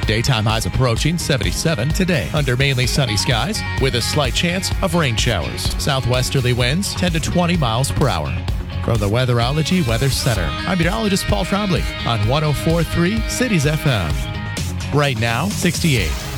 Daytime highs approaching 77 today under mainly sunny skies with a slight chance of rain showers. Southwesterly winds 10 to 20 miles per hour. From the Weatherology Weather Center, I'm meteorologist Paul Trombley on 104.3 Cities FM. Right now, 68.